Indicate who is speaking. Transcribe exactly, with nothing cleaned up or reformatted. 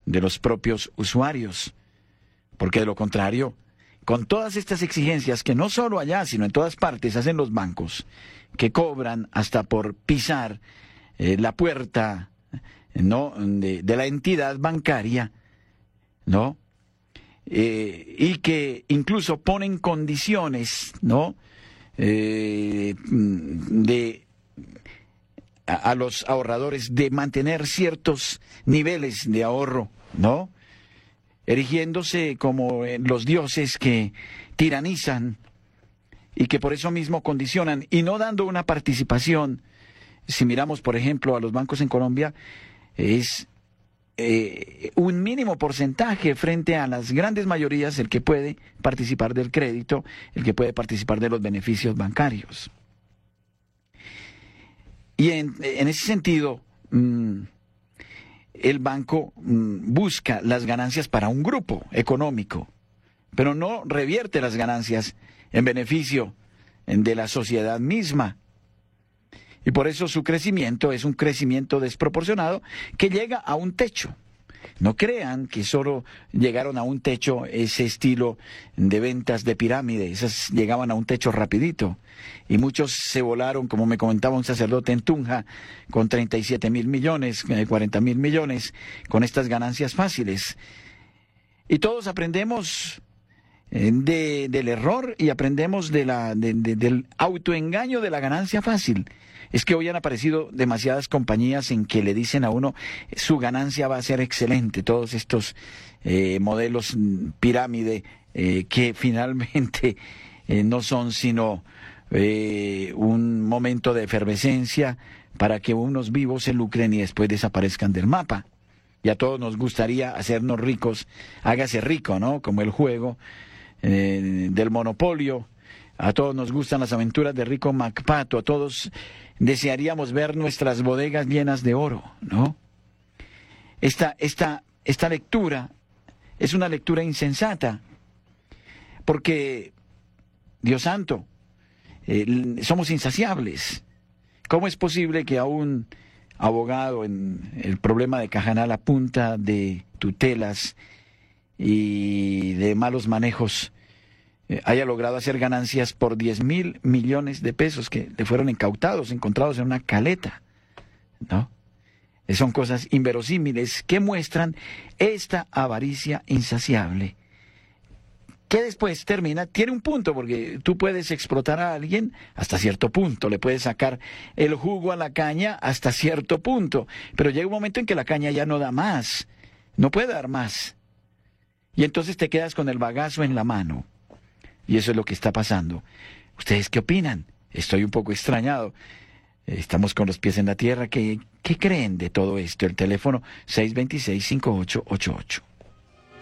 Speaker 1: de los propios usuarios. Porque de lo contrario, con todas estas exigencias que no solo allá, sino en todas partes hacen los bancos, que cobran hasta por pisar eh, la puerta, ¿no?, de, de la entidad bancaria, ¿no? Eh, y que incluso ponen condiciones, ¿no?, eh, de a, a los ahorradores de mantener ciertos niveles de ahorro, ¿no?, erigiéndose como eh, los dioses que tiranizan y que por eso mismo condicionan y no dando una participación. Si miramos, por ejemplo, a los bancos en Colombia, es eh, un mínimo porcentaje frente a las grandes mayorías el que puede participar del crédito, el que puede participar de los beneficios bancarios. Y en, en ese sentido, mmm, el banco mmm, busca las ganancias para un grupo económico, pero no revierte las ganancias en beneficio de la sociedad misma. Y por eso su crecimiento es un crecimiento desproporcionado que llega a un techo. No crean que solo llegaron a un techo ese estilo de ventas de pirámide, esas llegaban a un techo rapidito. Y muchos se volaron, como me comentaba un sacerdote en Tunja, con treinta y siete mil millones, cuarenta mil millones, con estas ganancias fáciles. Y todos aprendemos de, del error y aprendemos de la, de, de, del autoengaño de la ganancia fácil. Es que hoy han aparecido demasiadas compañías en que le dicen a uno su ganancia va a ser excelente, todos estos eh, modelos pirámide eh, que finalmente eh, no son sino eh, un momento de efervescencia para que unos vivos se lucren y después desaparezcan del mapa. Y a todos nos gustaría hacernos ricos, hágase rico, ¿no?, como el juego eh, del monopolio. A todos nos gustan las aventuras de Rico MacPato, a todos desearíamos ver nuestras bodegas llenas de oro, ¿no? Esta, esta, esta lectura es una lectura insensata, porque, Dios santo, eh, somos insaciables. ¿Cómo es posible que a un abogado en el problema de Cajanal a punta de tutelas y de malos manejos haya logrado hacer ganancias por diez mil millones de pesos que le fueron incautados, encontrados en una caleta, ¿no? Son cosas inverosímiles que muestran esta avaricia insaciable, que después termina, tiene un punto, porque tú puedes explotar a alguien hasta cierto punto, le puedes sacar el jugo a la caña hasta cierto punto, pero llega un momento en que la caña ya no da más, no puede dar más, y entonces te quedas con el bagazo en la mano. Y eso es lo que está pasando. ¿Ustedes qué opinan? Estoy un poco extrañado. Estamos con los pies en la tierra. ¿Qué, qué creen de todo esto? El teléfono seis dos seis, cinco ocho ocho ocho.